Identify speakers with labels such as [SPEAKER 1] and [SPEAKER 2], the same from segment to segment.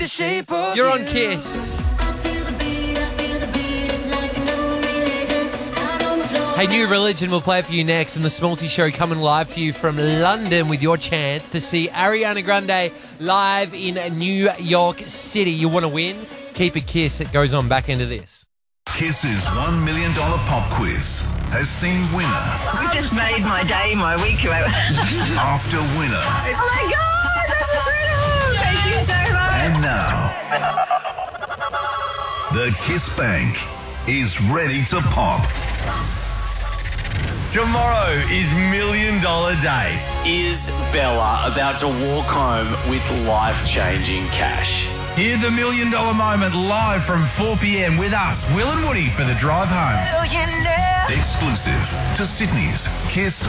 [SPEAKER 1] You're on Kiss. Hey, New Religion will play for you next, and the Smallsy Show coming live to you from London with your chance to see Ariana Grande live in New York City. You want to win? Keep a Kiss. It goes on back into this.
[SPEAKER 2] Kiss's $1 million pop quiz has seen winner
[SPEAKER 3] You just made my day, my week.
[SPEAKER 2] after winner.
[SPEAKER 3] Oh my God, that's incredible! Thank you so much.
[SPEAKER 2] And now, the Kiss Bank is ready to pop.
[SPEAKER 4] Tomorrow is $1 Million Day.
[SPEAKER 5] Is Bella about to walk home with life-changing cash?
[SPEAKER 4] Hear the $1 Million Moment live from 4 p.m. with us, Will and Woody, for the drive home.
[SPEAKER 2] Exclusive to Sydney's Kiss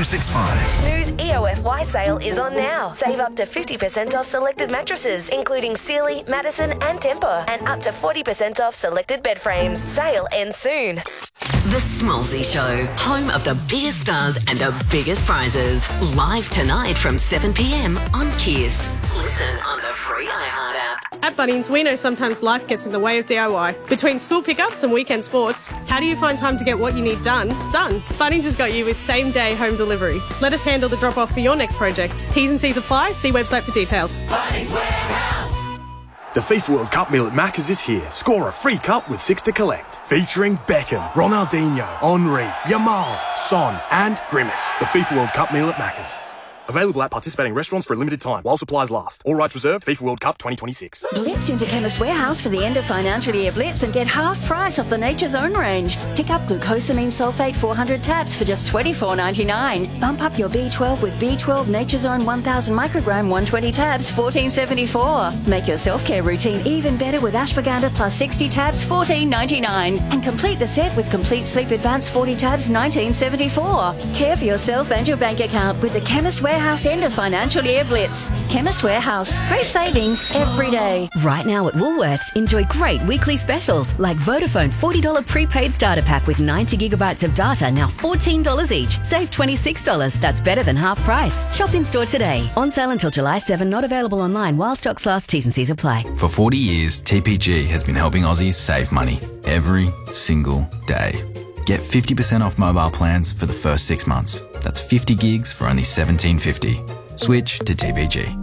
[SPEAKER 2] 106.5.
[SPEAKER 6] Snooze EOFY sale is on now. Save up to 50% off selected mattresses, including Sealy, Madison and Tempur, and up to 40% off selected bed frames. Sale ends soon.
[SPEAKER 7] The Smallsy Show, home of the biggest stars and the biggest prizes. Live tonight from 7 p.m. on Kiss. Listen on the free iHeart app.
[SPEAKER 8] At Bunnings, we know sometimes life gets in the way of DIY. Between school pickups and weekend sports, how do you find time to get what you need done? Bunnings has got you with same-day home delivery. Let us handle the drop-off for your next project. T's and C's apply. See website for details.
[SPEAKER 9] Bunnings Warehouse. The FIFA World Cup meal at Macca's is here. Score a free cup with 6 to collect. Featuring Beckham, Ronaldinho, Henry, Yamal, Son and Grimace. The FIFA World Cup meal at Macca's. Available at participating restaurants for a limited time while supplies last. All rights reserved. FIFA World Cup 2026.
[SPEAKER 10] Blitz into Chemist Warehouse for the end of financial year blitz and get half price off the Nature's Own range. Pick up glucosamine sulfate 400 tabs for just $24.99. Bump up your B12 with B12 Nature's Own 1000 microgram 120 tabs, $14.74. Make your self-care routine even better with ashwagandha plus 60 tabs, $14.99. And complete the set with Complete Sleep Advance 40 tabs, $19.74. Care for yourself and your bank account with the Chemist Warehouse end of financial year blitz. Chemist Warehouse. Great savings every day.
[SPEAKER 11] Right now at Woolworths, enjoy great weekly specials like Vodafone $40 prepaid starter pack with 90 gigabytes of data, now $14 each. Save $26. That's better than half price. Shop in store today. On sale until July 7. Not available online while stocks last. T's and C's apply.
[SPEAKER 12] For 40 years, TPG has been helping Aussies save money every single day. Get 50% off mobile plans for the first 6 months. That's 50 gigs for only $17.50. Switch to TPG.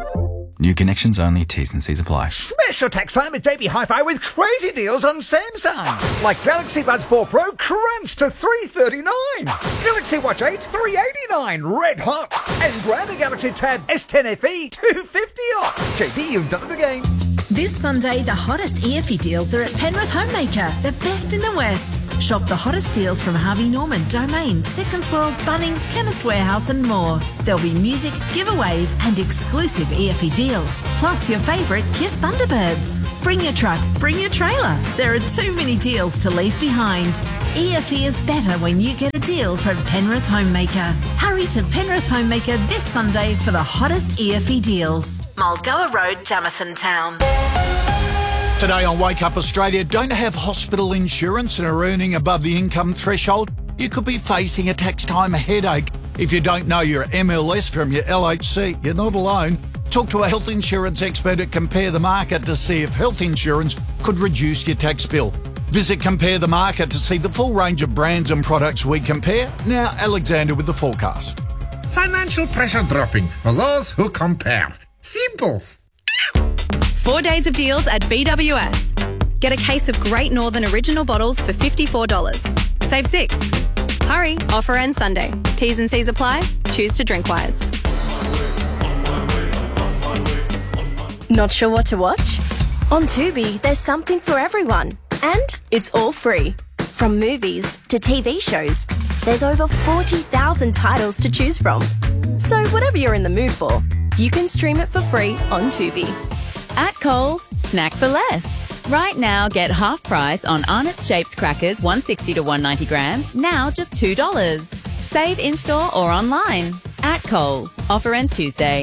[SPEAKER 12] New connections only. T's and C's apply.
[SPEAKER 13] Special tax time at JB Hi-Fi with crazy deals on Samsung. Like Galaxy Buds 4 Pro crunch to $339. Galaxy Watch 8 $389. Red hot. And grab a Galaxy Tab S10 FE $250 off. JB, you've done it again.
[SPEAKER 14] This Sunday, the hottest EFE deals are at Penrith Homemaker, the best in the West. Shop the hottest deals from Harvey Norman, Domain, Seconds World, Bunnings, Chemist Warehouse and more. There'll be music, giveaways and exclusive EFE deals, plus your favourite Kiss Thunderbirds. Bring your truck, bring your trailer. There are too many deals to leave behind. EFE is better when you get a deal from Penrith Homemaker. Hurry to Penrith Homemaker this Sunday for the hottest EFE deals. Mulgoa Road, Jamison Town.
[SPEAKER 15] Today on Wake Up Australia, don't have hospital insurance and are earning above the income threshold? You could be facing a tax time headache. If you don't know your MLS from your LHC, you're not alone. Talk to a health insurance expert at Compare the Market to see if health insurance could reduce your tax bill. Visit Compare the Market to see the full range of brands and products we compare. Now, Alexander with the forecast.
[SPEAKER 16] Financial pressure dropping for those who compare. Simples.
[SPEAKER 17] 4 days of deals at BWS. Get a case of Great Northern Original bottles for $54. Save 6. Hurry, offer ends Sunday. T's and C's apply. Choose to drink wise.
[SPEAKER 18] Not sure what to watch? On Tubi, there's something for everyone. And it's all free. From movies to TV shows, there's over 40,000 titles to choose from. So whatever you're in the mood for, you can stream it for free on Tubi.
[SPEAKER 19] At Coles, snack for less. Right now, get half price on Arnott's Shapes crackers 160 to 190 grams, now just $2. Save in-store or online. At Coles. Offer ends Tuesday.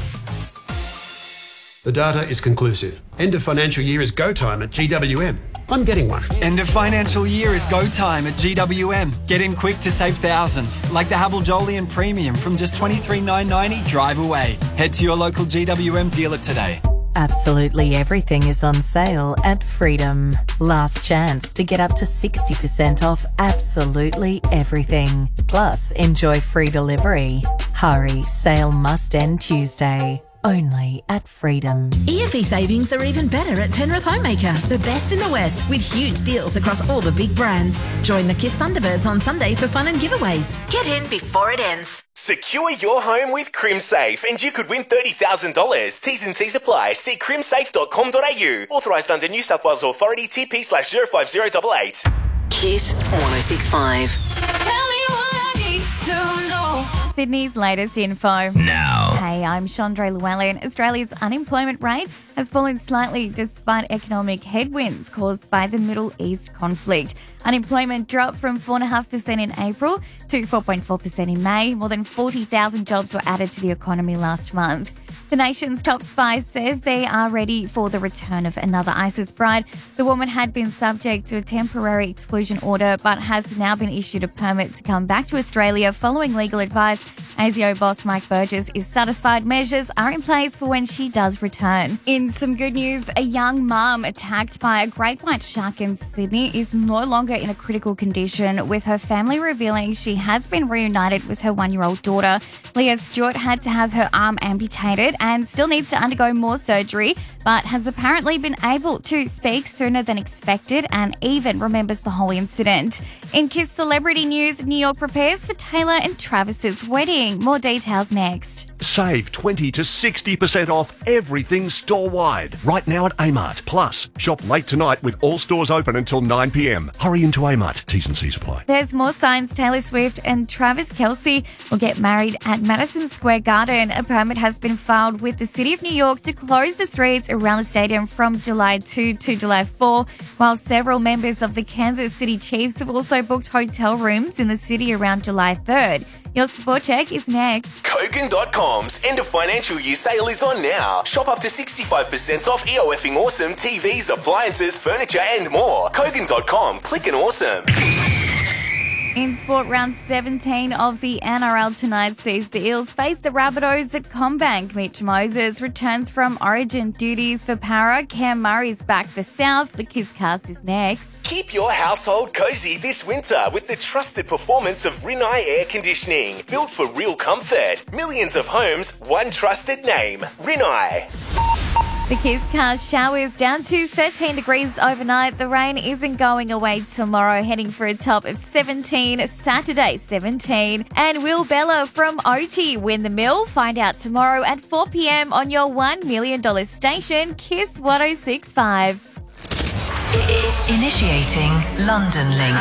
[SPEAKER 20] The data is conclusive. End of financial year is go time at GWM. I'm getting one.
[SPEAKER 5] End of financial year is go time at GWM. Get in quick to save thousands. Like the Havel Jolyon Premium from just $23,990 drive away. Head to your local GWM dealer today.
[SPEAKER 21] Absolutely everything is on sale at Freedom. Last chance to get up to 60% off absolutely everything. Plus, enjoy free delivery. Hurry, sale must end Tuesday. Only at Freedom.
[SPEAKER 14] EFE savings are even better at Penrith Homemaker, the best in the West, with huge deals across all the big brands. Join the KISS Thunderbirds on Sunday for fun and giveaways. Get in before it ends.
[SPEAKER 22] Secure your home with CrimSafe and you could win $30,000. T's and C's apply. See crimsafe.com.au. Authorised under New South Wales Authority TP/05088.
[SPEAKER 7] KISS 106.5.
[SPEAKER 23] Tell me what I need to know.
[SPEAKER 24] Sydney's latest info.
[SPEAKER 4] Now.
[SPEAKER 24] Hey, I'm Chandra Llewellyn. Australia's unemployment rate has fallen slightly despite economic headwinds caused by the Middle East conflict. Unemployment dropped from 4.5% in April to 4.4% in May. More than 40,000 jobs were added to the economy last month. The nation's top spy says they are ready for the return of another ISIS bride. The woman had been subject to a temporary exclusion order but has now been issued a permit to come back to Australia following legal advice. ASIO boss Mike Burgess is satisfied measures are in place for when she does return. In some good news, a young mum attacked by a great white shark in Sydney is no longer in a critical condition, with her family revealing she has been reunited with her 1-year-old daughter. Leah Stewart had to have her arm amputated and still needs to undergo more surgery, but has apparently been able to speak sooner than expected and even remembers the whole incident. In KISS celebrity news, New York prepares for Taylor and Travis's wedding. More details next.
[SPEAKER 25] Save 20 to 60% off everything store-wide. Right now at Amart. Plus, shop late tonight with all stores open until 9 p.m. Hurry into Amart. T's and C's apply.
[SPEAKER 24] There's more signs Taylor Swift and Travis Kelce will get married at Madison Square Garden. A permit has been filed with the City of New York to close the streets around the stadium from July 2 to July 4, while several members of the Kansas City Chiefs have also booked hotel rooms in the city around July 3rd. Your Sport Check is next.
[SPEAKER 22] Kogan.com's end of financial year sale is on now. Shop up to 65% off EOFing awesome TVs, appliances, furniture and more. Kogan.com. Click and awesome.
[SPEAKER 24] In sport, round 17 of the NRL tonight sees the Eels face the Rabbitohs at CommBank. Mitch Moses returns from Origin duties for Para. Cam Murray's back for South. The KISScast is next.
[SPEAKER 22] Keep your household cozy this winter with the trusted performance of Rinnai Air Conditioning. Built for real comfort. Millions of homes, one trusted name. Rinnai.
[SPEAKER 24] The KISScast showers down to 13 degrees overnight. The rain isn't going away tomorrow, heading for a top of 17, Saturday 17. And will Bella from OT win the mill? Find out tomorrow at 4 p.m. on your $1 million station, KISS 106.5.
[SPEAKER 7] Initiating London Link.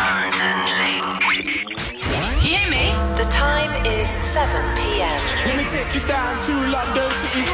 [SPEAKER 23] You hear me?
[SPEAKER 7] The time is 7 p.m.
[SPEAKER 23] Let me take you down to London City.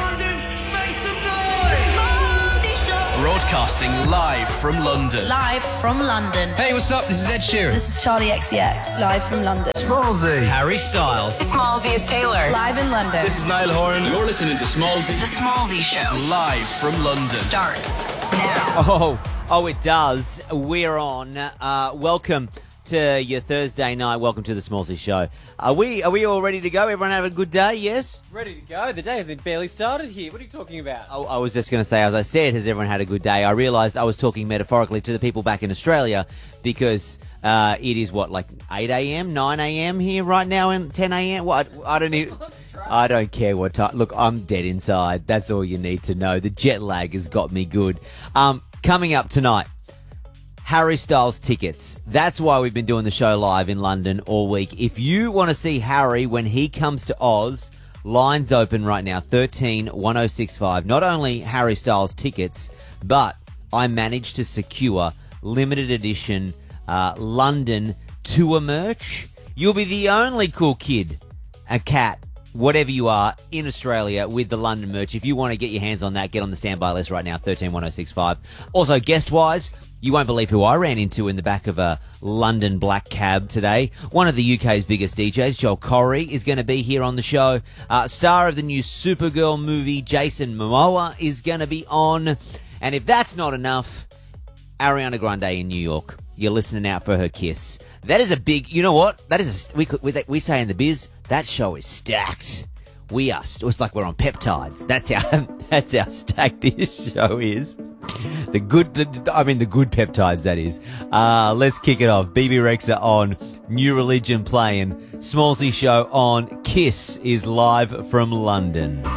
[SPEAKER 26] Broadcasting live from London.
[SPEAKER 23] Live from London.
[SPEAKER 26] Hey, what's up? This is Ed Sheeran.
[SPEAKER 23] This is Charlie XCX. Live from London.
[SPEAKER 26] Smallsy. Harry Styles.
[SPEAKER 23] Smallsy is Taylor. Live in London.
[SPEAKER 26] This is Niall Horan. You're listening to Smallsy.
[SPEAKER 23] The Smallsy Show.
[SPEAKER 26] Live from London.
[SPEAKER 23] Starts now.
[SPEAKER 27] Oh, it does. We're on. Welcome to your Thursday night. Welcome to the Smallsy Show. Are we all ready to go? Everyone have a good day? Yes?
[SPEAKER 28] Ready to go. The day hasn't barely started here. What are you talking about?
[SPEAKER 27] I was just going to say, as I said, has everyone had a good day? I realised I was talking metaphorically to the people back in Australia because it is, like 8 a.m., 9 a.m. here right now and 10 a.m.? What? I don't care what time. Look, I'm dead inside. That's all you need to know. The jet lag has got me good. Coming up tonight, Harry Styles tickets. That's why we've been doing the show live in London all week. If you want to see Harry when he comes to Oz, lines open right now, 13 1065. Not only Harry Styles tickets, but I managed to secure limited edition London tour merch. You'll be the only cool kid, a cat, whatever you are, in Australia with the London merch. If you want to get your hands on that, get on the standby list right now, 13 1065. Also, guest-wise, you won't believe who I ran into in the back of a London black cab today. One of the UK's biggest DJs, Joel Corey, is going to be here on the show. Star of the new Supergirl movie, Jason Momoa, is going to be on. And if that's not enough, Ariana Grande in New York. You're listening out for her Kiss. That is a big... You know what? That is we say in the biz, that show is stacked. It's like we're on peptides. That's how stacked this show is. The good peptides, that is. Let's kick it off. BB Rexa on, New Religion playing. Smallsy Show on. Kiss is live from London.